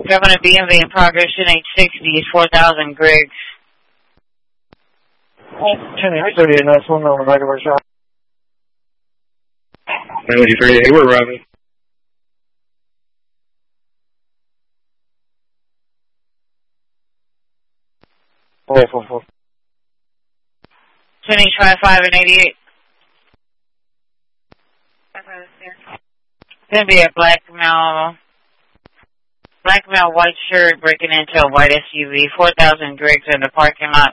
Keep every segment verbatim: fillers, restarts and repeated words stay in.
Driving a B M W in progress, N H sixty, four thousand Griggs. ten H thirty-eight, nice one on the regular shot. ten H thirty-eight, we're arriving. four four four. ten H fifty-five and eighty-eight. It's going to be a black male, black male white shirt breaking into a white S U V, four thousand Griggs in the parking lot.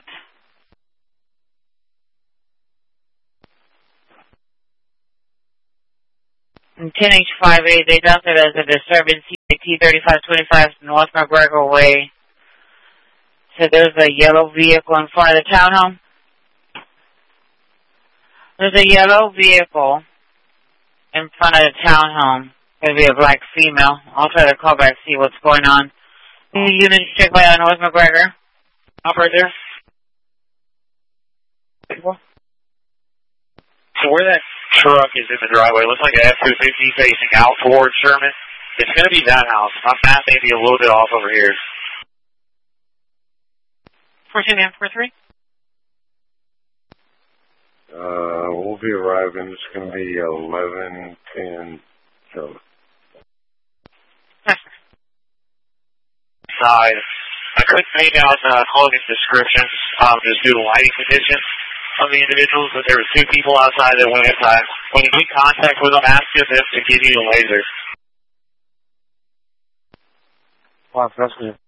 And ten H fifty-eight, they dumped it as a disturbance, T thirty-five twenty-five North McGregor Way. So there's a yellow vehicle in front of the townhome. There's a yellow vehicle in front of the townhome. It'll be a black female. I'll try to call back, see what's going on. The unit check by on North McGregor. Up right there. So where that truck is in the driveway, looks like an F two fifty facing out towards Sherman. It's going to be that house. My map may be a little bit off over here. fourteen and forty-three. Uh, we'll be arriving. It's going to be eleven ten. So. Side. I couldn't make out uh, Hogan's descriptions um, just due to lighting conditions of the individuals, but there were two people outside that went inside. When you make contact with them, ask if they to give you a laser. Wow, that's good.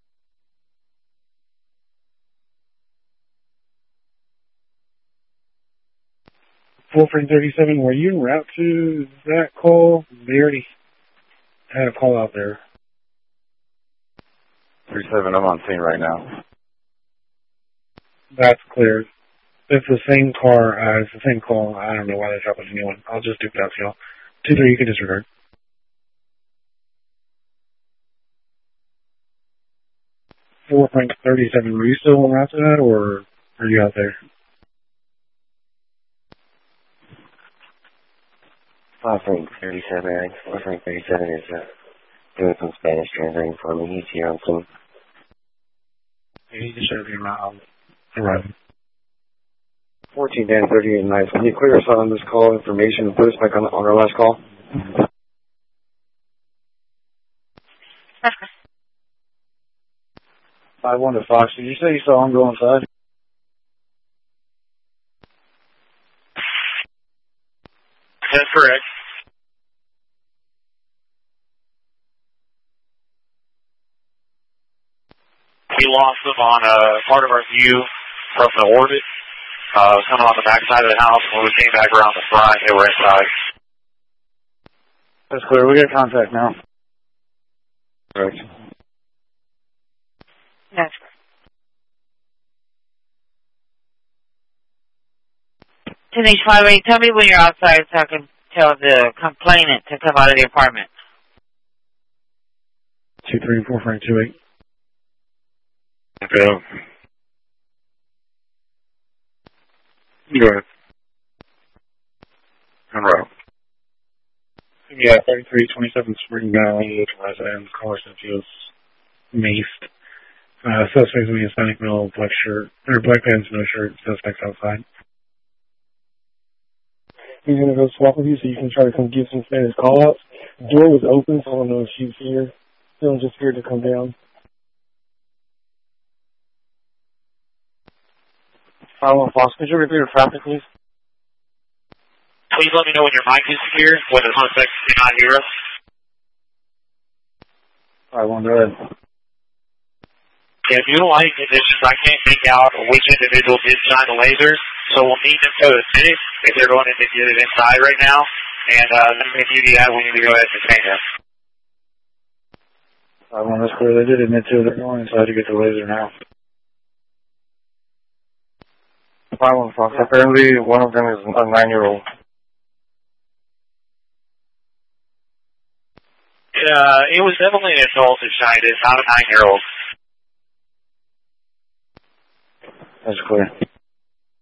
four thirty-seven, were you en route to that call? They already had a call out there. thirty-seven, I'm on scene right now. That's clear. It's the same car, uh, it's the same call. I don't know why they dropped a new one. I'll just do that to y'all. two three, you can disregard. four thirty-seven, were you still en route to that, or are you out there? five thirty-seven, four thirty-seven is uh, doing some Spanish translating for me. He's here on scene. Yeah, he just should be around. Arriving. fourteen Dan thirty-eight, nice. Can you clear us out on this call information and put us back on, on our last call? five one to Fox, did you say you saw him go inside? That's correct. We lost them on uh, part of our view from the orbit. Uh, coming on the back side of the house. When we came back around the front, they were inside. That's clear. We got contact now. Right. That's correct. ten H fifty-eight, tell me when you're outside so I can tell the complainant to come out of the apartment. two three four five two eight. Okay. Go ahead. I'm right. Yeah, thirty-three twenty-seven Spring Valley residence. Caller said he was maced. Uh, suspects in the Hispanic male, black shirt, or black pants, no shirt. Suspects outside. He's gonna go swap with you so you can try to come give some Spanish call outs. The door was open, so I don't know if she's here. Still just here to come down. I want Fox. Could you repeat your traffic, please? Please let me know when your mic is secure, when the suspect cannot hear us. I want to go ahead. Yeah, due to lighting conditions, I can't make out which individual did shine the lasers, so we'll need them to finish if they're going to get it inside right now. And uh, if you do that, we need to go ahead and detain them. I want to clear. They did admit to it. They're going inside to get the laser now. I want Fox. Apparently, one of them is a nine-year-old. Uh, it was definitely an adult who shined it, not a nine-year-old. That's clear.